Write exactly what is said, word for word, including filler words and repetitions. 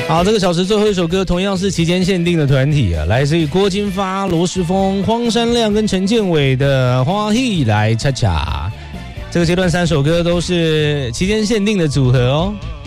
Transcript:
好，这个小时最后一首歌同样是期间限定的团体啊，来自于郭金发、罗时丰、荒山亮跟陈建伟的《花艺来恰恰》。这个阶段三首歌都是期间限定的组合哦。